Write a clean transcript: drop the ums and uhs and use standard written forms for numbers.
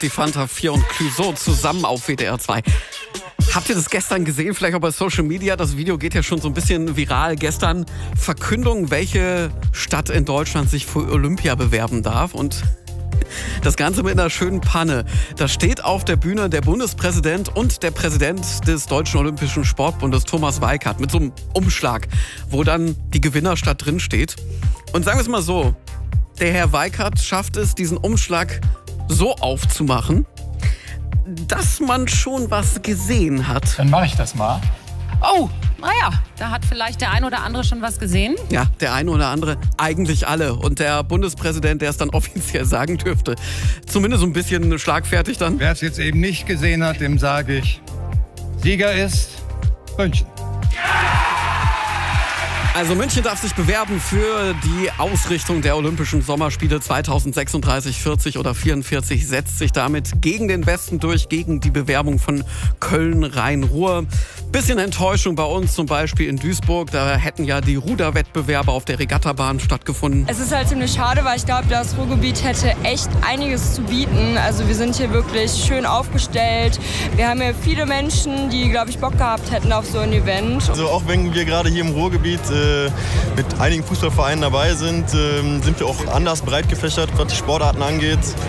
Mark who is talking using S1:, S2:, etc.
S1: Die Fanta 4 und Clouseau zusammen auf WDR 2. Habt ihr das gestern gesehen? Vielleicht auch bei Social Media. Das Video geht ja schon so ein bisschen viral. Gestern Verkündung, welche Stadt in Deutschland sich für Olympia bewerben darf. Und das Ganze mit einer schönen Panne. Da steht auf der Bühne der Bundespräsident und der Präsident des Deutschen Olympischen Sportbundes, Thomas Weikart, mit so einem Umschlag, wo dann die Gewinnerstadt drin steht. Und sagen wir es mal so, der Herr Weikart schafft es, diesen Umschlag so aufzumachen, dass man schon was gesehen hat.
S2: Dann mache ich das mal.
S3: Oh, naja, da hat vielleicht der ein oder andere schon was gesehen.
S1: Ja, der eine oder andere, eigentlich alle. Und der Bundespräsident, der es dann offiziell sagen dürfte, zumindest so ein bisschen schlagfertig dann.
S4: Wer es jetzt eben nicht gesehen hat, dem sage ich, Sieger ist München.
S1: Also München darf sich bewerben für die Ausrichtung der Olympischen Sommerspiele 2036, 40 oder 44, setzt sich damit gegen den Westen durch, gegen die Bewerbung von Köln, Rhein-Ruhr. Bisschen Enttäuschung bei uns, zum Beispiel in Duisburg. Da hätten ja die Ruderwettbewerbe auf der Regattabahn stattgefunden.
S5: Es ist halt ziemlich schade, weil ich glaube, das Ruhrgebiet hätte echt einiges zu bieten. Also wir sind hier wirklich schön aufgestellt. Wir haben hier viele Menschen, die, glaube ich, Bock gehabt hätten auf so ein Event.
S6: Also auch wenn wir gerade hier im Ruhrgebiet mit einigen Fußballvereinen dabei sind, sind wir auch anders breit gefächert, was die Sportarten angeht.